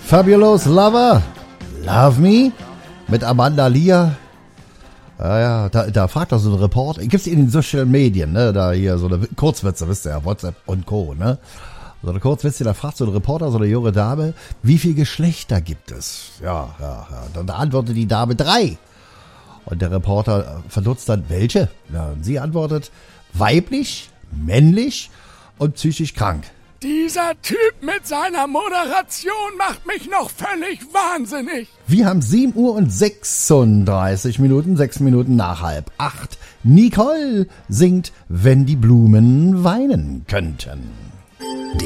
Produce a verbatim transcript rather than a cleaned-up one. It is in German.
Fabulous Lover, Love Me mit Amanda Lear. Ja, ja, da, da fragt doch so ein Reporter, gibt's in den sozialen Medien, ne, da hier so eine Kurzwitze, wisst ihr ja, WhatsApp und Co., ne? So eine Kurzwitze, da fragt so ein Reporter, so eine junge Dame, wie viele Geschlechter gibt es? Ja, ja, ja. Dann antwortet die Dame drei. Und der Reporter verdutzt dann, welche? Ja, und sie antwortet, weiblich, männlich und psychisch krank. Dieser Typ mit seiner Moderation macht mich noch völlig wahnsinnig. Wir haben sieben Uhr und sechsunddreißig Minuten, sechs Minuten nach halb acht. Nicole singt, wenn die Blumen weinen könnten.